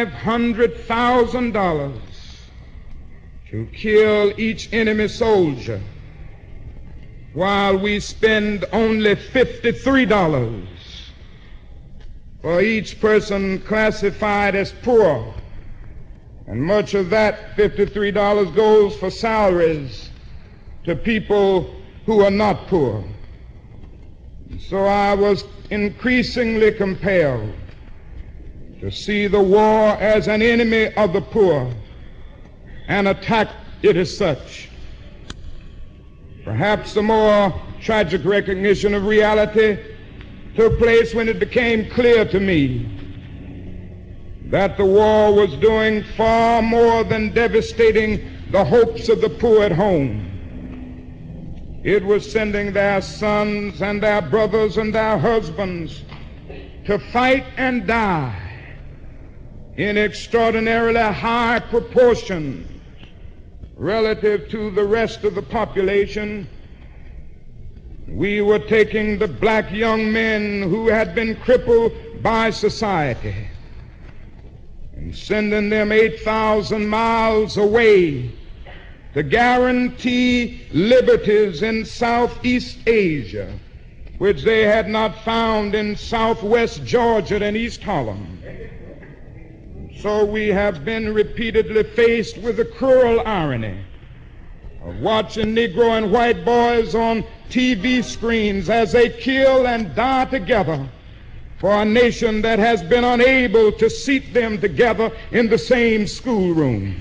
$500,000 to kill each enemy soldier, while we spend only $53 for each person classified as poor. And much of that $53 goes for salaries to people who are not poor. And so I was increasingly compelled to see the war as an enemy of the poor and attack it as such. Perhaps the more tragic recognition of reality took place when it became clear to me that the war was doing far more than devastating the hopes of the poor at home. It was sending their sons and their brothers and their husbands to fight and die in extraordinarily high proportions relative to the rest of the population. We were taking the black young men who had been crippled by society and sending them 8,000 miles away to guarantee liberties in Southeast Asia, which they had not found in Southwest Georgia and East Harlem. So we have been repeatedly faced with the cruel irony of watching Negro and white boys on TV screens as they kill and die together for a nation that has been unable to seat them together in the same schoolroom.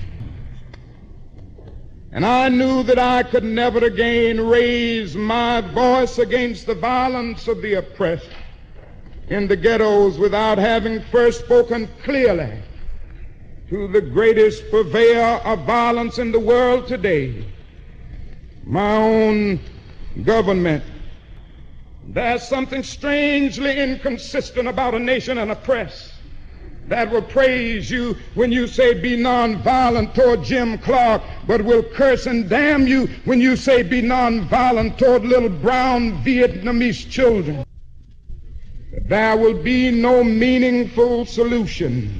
And I knew that I could never again raise my voice against the violence of the oppressed in the ghettos without having first spoken clearly to the greatest purveyor of violence in the world today, my own government. There's something strangely inconsistent about a nation and a press that will praise you when you say be nonviolent toward Jim Clark, but will curse and damn you when you say be nonviolent toward little brown Vietnamese children. There will be no meaningful solution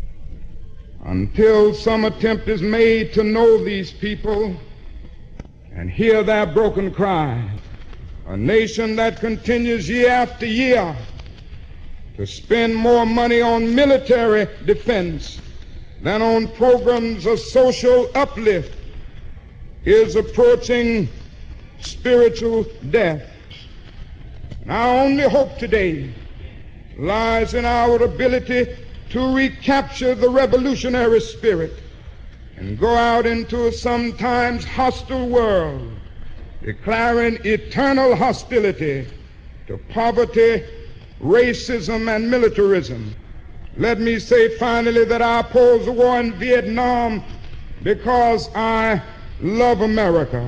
until some attempt is made to know these people and hear their broken cries. A nation that continues year after year to spend more money on military defense than on programs of social uplift is approaching spiritual death. And our only hope today lies in our ability to recapture the revolutionary spirit and go out into a sometimes hostile world, declaring eternal hostility to poverty, racism, and militarism. Let me say finally that I oppose the war in Vietnam because I love America.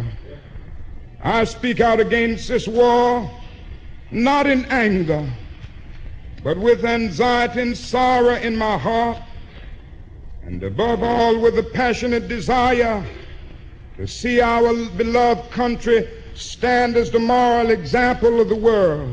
I speak out against this war not in anger, but with anxiety and sorrow in my heart, and above all with a passionate desire to see our beloved country stand as the moral example of the world.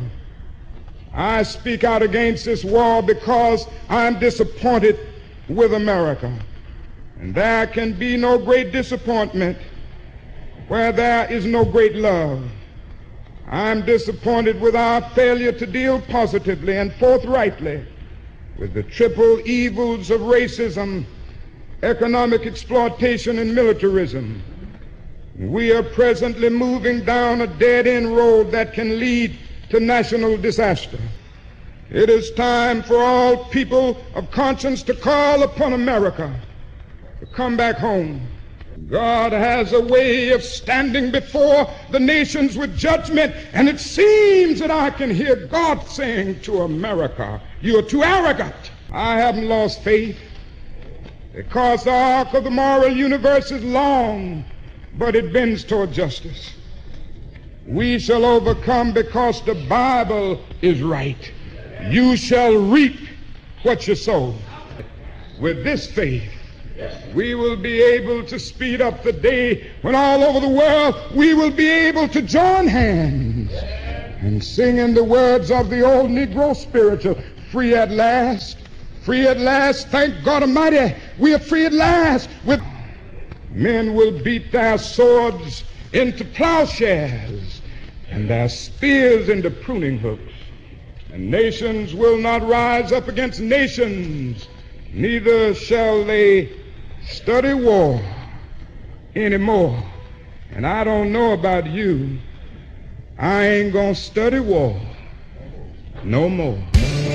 I speak out against this war because I'm disappointed with America. And there can be no great disappointment where there is no great love. I'm disappointed with our failure to deal positively and forthrightly with the triple evils of racism, economic exploitation, and militarism. We are presently moving down a dead-end road that can lead to national disaster. It is time for all people of conscience to call upon America to come back home. God has a way of standing before the nations with judgment, and it seems that I can hear God saying to America, "You are too arrogant." I haven't lost faith, because the arc of the moral universe is long, but it bends toward justice. We shall overcome because the Bible is right. You shall reap what you sow. With this faith, we will be able to speed up the day when all over the world we will be able to join hands and sing in the words of the old Negro spiritual, "Free at last, Free at last, thank God Almighty, we are free at last. Men will beat their swords into plowshares and their spears into pruning hooks. And nations will not rise up against nations, neither shall they study war anymore. And I don't know about you, I ain't gonna study war no more.